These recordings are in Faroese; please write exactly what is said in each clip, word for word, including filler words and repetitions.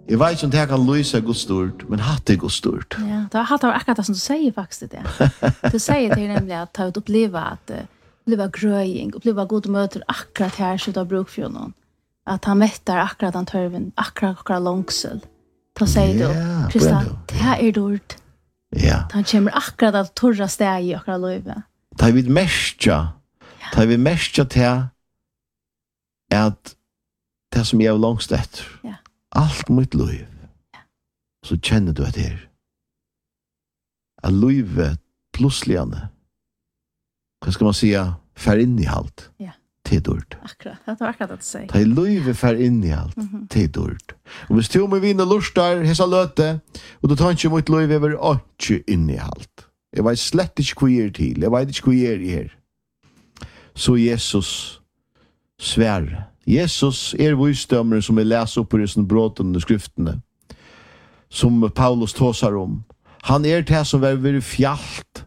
Jag vet inte om det kan lysa Guds stort, men hatt är Guds stort. Ja, det har det akkurat det som du säger faktiskt det. Du säger till nämligen att ta ut uppleva att uppleva gröjning, uppleva god möter akkurat här så då bruk för någon. Att han mättar akkurat den törven, akkurat akkurat långsel. Då säger du, Krista, det här är dårt. Ja. Han kommer akkurat att torra steg i akkurat löjve. Ta vid mestja, ta vid mestja till att det som jag har långst efter. Ja. Allt mitt liv. Ja. Så känner du att det är. Att livet plussligande. Vad ska man säga? Fär in i allt. Ja. Det är dårt. Akkurat, det var akkurat att säga. Ta i livet fär in i allt. Mm-hmm. Det är dårt. Och hvis till mig vinner lustar, hesa löte, och då tar inte mitt liv över inte in i allt. Jag vet slett inte vad jag är till. Jag vet inte vad jag är i här. Så Jesus svär. Jesus er visdommer som är läst upp i dessa bråten och skriftene. Som Paulus tåsar om. Han är det som var väldigt fjallt.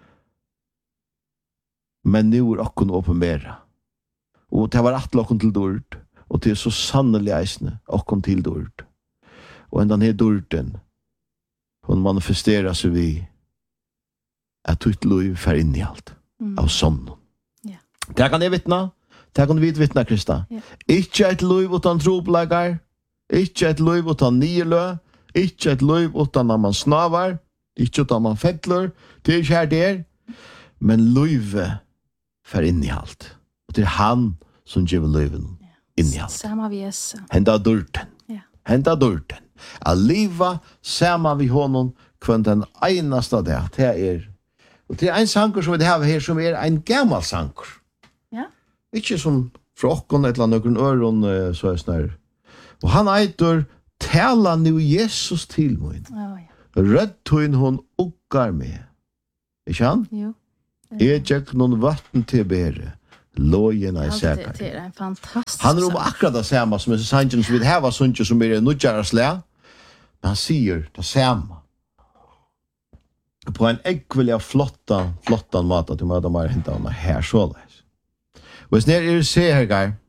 Men nu är okon åpenbara. Och det var att okon till dörd. Och det är så sannelig eisne okon till dörd. Och den här dörden hon manifesterar sig vid att ditt liv fär in i allt. Mm. Av sånn. Ja. Det kan jag vittna. Det kan vi vittna, Krista. Ja. Ikke et liv utan troplagar. Ikke et liv utan nylø. Ikke et liv utan når man snavar. Ikke utan man fettler. Det er ikke her der. Men livet fer inn i alt. Og det er han som gjør liven inn i alt. Samma vi Jesus. Henda dörten. Ja. Henda dörten. A liva samma vi honom kvann den einaste det. Det er. Og det er en sanker som vi har her som er en gammal sanker. Ja. Ikke som fra okkon et eller annet øron, så er snar. Og han eitur, tala nu Jesus til min. Oh, ja. Rødtøyn hon ukkar med. Ikke han? Jo. Jeg tjekk noen vatten til bære. Lågen er sækar. Det er en fantastisk. Han er om akkurat det samme som er sannsyn som vi heva sannsyn som er nødgjæra slæ. Men han sier det samme. På en ekvelig flotta, flotta mat at du må ha mer hinta henne her så leis. Og hvis nere er se her,